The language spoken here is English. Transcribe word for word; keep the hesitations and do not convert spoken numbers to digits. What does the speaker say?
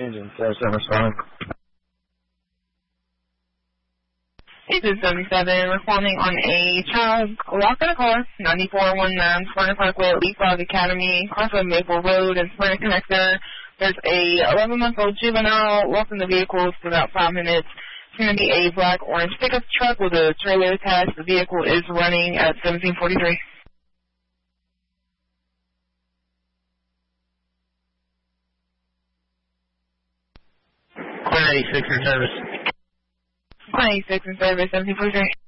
engine, four seven responding. Agent seventy-seven, responding on a child locked in a car, ninety-four one nine, Sprinter Parkway, Leapfrog Academy, crossing Maple Road and Sprinter Connector. There's a eleven-month-old juvenile locked in the vehicle for about five minutes. It's going to be a black-orange pickup truck with a trailer attached. The vehicle is running at seventeen forty-three. ninety-six in service. ninety-six in service, seventeen forty-three.